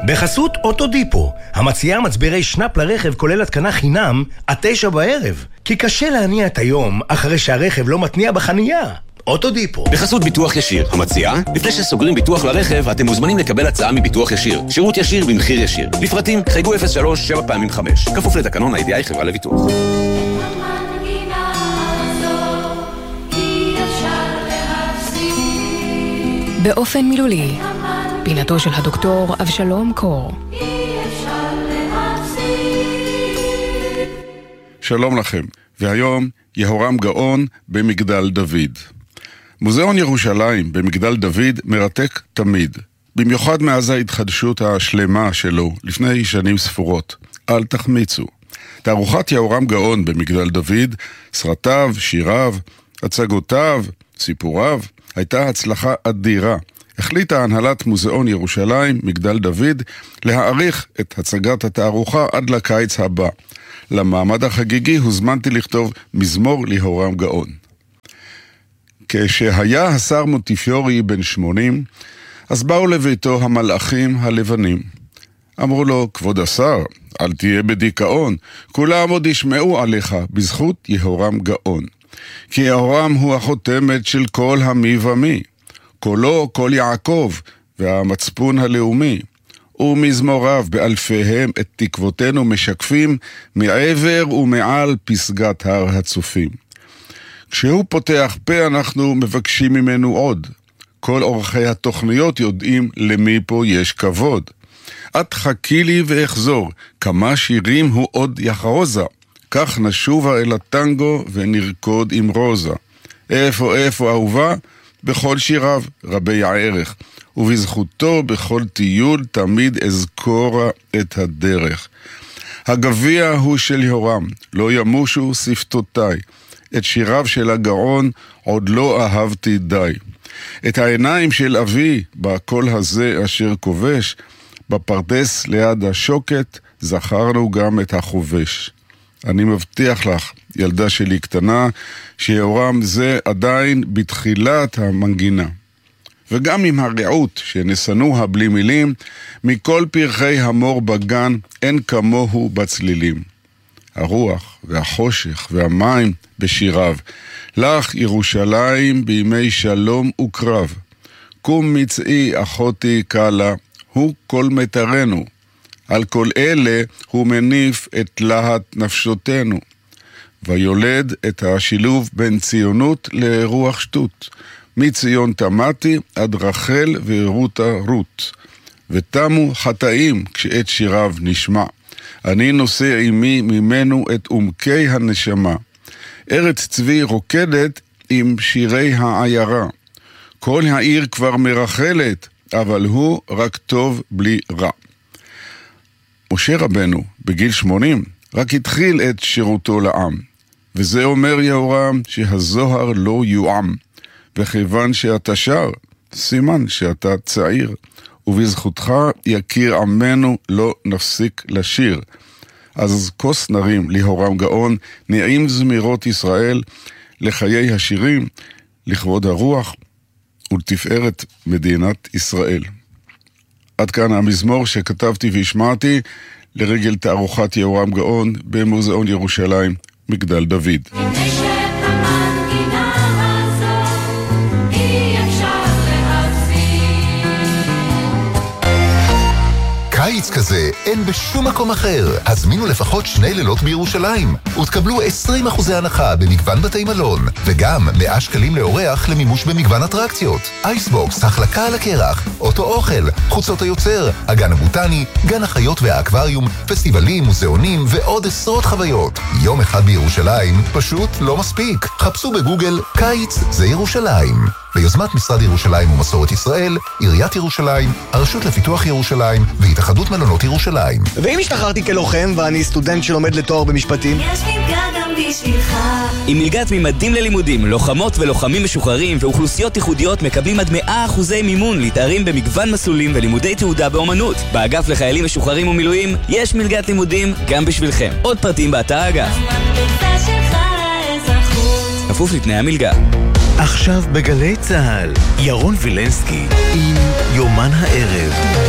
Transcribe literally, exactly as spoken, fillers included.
בחסות אוטודיפו, המציעה מצברי שנאפ לרכב כולל התקנה חינם עד תשע בערב. כי קשה להניע את היום אחרי שהרכב לא מתניע בחנייה. אוטודיפו. בחסות ביטוח ישיר, המציעה, לפני שסוגרים ביטוח לרכב, אתם מוזמנים לקבל הצעה מביטוח ישיר. שירות ישיר במחיר ישיר. לפרטים, חייגו אפס שלוש שבע פעמים חמש. כפוף לתקנון ה-איי די איי חברה לביטוח. באופן מילולי, פינתו של הדוקטור אבשלום קור. שלום לכם, והיום יהורם גאון במגדל דוד. מוזיאון ירושלים במגדל דוד מרתק תמיד, במיוחד מאז ההתחדשות השלמה שלו לפני שנים ספורות. אל תחמיצו. תערוכת יהורם גאון במגדל דוד, סרטיו, שיריו, הצגותיו, סיפוריו, הייתה הצלחה אדירה. החליטה הנהלת מוזיאון ירושלים, מגדל דוד, להאריך את הצגת התערוכה עד לקיץ הבא. למעמד החגיגי הוזמנתי לכתוב מזמור ליהורם גאון. כשהיה השר מונטיפיורי בן שמונים, אז באו לביתו המלאכים הלבנים. אמרו לו, כבוד השר, אל תהיה בדיכאון, כולם עוד ישמעו עליך בזכות יהורם גאון. כי יהורם הוא החותמת של כל המי ומי, קולו כל יעקב והמצפון הלאומי, ומזמוריו באלפיהם את תקוותינו משקפים מעבר ומעל פסגת הר הצופים. כשהוא פותח פה אנחנו מבקשים ממנו עוד. כל אורחי התוכניות יודעים למי פה יש כבוד. את חכי לי ואחזור, כמה שירים הוא עוד יחרוזה. כך נשובה אל הטנגו ונרקוד עם רוזה. איפה איפה אהובה? בכל שיריו רבי הערך. ובזכותו בכל טיול תמיד אזכורה את הדרך. הגביע הוא של יהורם, לא ימושו שפתותיי. את שיריו של הגאון עוד לא אהבתי די. את העיניים של אבי בקול הזה אשר כובש, בפרדס ליד השוקת זכרנו גם את החובש. אני מבטיח לך, ילדה שלי קטנה, שיהורם זה עדיין בתחילת המנגינה. וגם עם הרעות שנסנו הבלי מילים, מכל פרחי המור בגן אין כמוהו בצלילים. הרוח והחושך והמים בשיריו, לך ירושלים בימי שלום וקרב. קום מצאי אחותי קלה, הוא כל מטרנו. על כל אלה הוא מניף את להט נפשותנו. ויולד את השילוב בין ציונות לרוח שטות. מציון תמתי עד רחל ורותה רות. ותמו חטאים כשאת שיריו נשמע. אני נושא עימי ממנו את עומקי הנשמה. ארץ צבי רוקדת עם שירי העיירה. כל העיר כבר מרחלת, אבל הוא רק טוב בלי רע. משה רבנו, בגיל שמונים, רק התחיל את שירותו לעם. וזה אומר יהורם שהזוהר לא יועם. וכיוון שאתה שר, סימן שאתה צעיר. ובזכותך יכיר עמנו לא נפסיק לשיר. אז כוס נרים ליהורם גאון, נעים זמירות ישראל, לחיי השירים, לכבוד הרוח ולתפארת מדינת ישראל. עד כאן המזמור שכתבתי והשמעתי לרגל תערוכת יהורם גאון במוזיאון ירושלים, מגדל דוד. קיץ כזה אין בשום מקום אחר. הזמינו לפחות שני לילות בירושלים ותקבלו עשרים אחוזי הנחה במגוון בתי מלון וגם מאה שקלים לאורח למימוש במגוון אטרקציות. אייסבוקס, החלקה על הקרח, אוטו אוכל, חוצות היוצר, הגן הבוטני, גן החיות והאקווריום, פסטיבלים, מוזיאונים ועוד עשרות חוויות. יום אחד בירושלים פשוט לא מספיק. חפשו בגוגל קיץ זה ירושלים. ביוזמת משרד ירושלים ומסורת ישראל, עיריית ירושלים, הרשות לפיתוח ירושלים והתאחדות מלונות ירושלים. ואם השתחררתי כלוחם ואני סטודנט שלומד לתואר במשפטים? יש מלגה גם בשבילך. עם מלגת ממדים ללימודים, לוחמות ולוחמים משוחררים ואוכלוסיות ייחודיות מקבלים עד מאה אחוזי מימון להתארים במגוון מסלולים ולימודי תעודה באומנות. באגף לחיילים משוחררים ומילואים יש מלגת לימודים גם בשבילכם. עוד פרטים באתר האגף. המקפצה שלך לאזרחות. כפוף לתנאי המלגה. עכשיו בגלי צהל, ירון וילנסקי עם יומן הערב.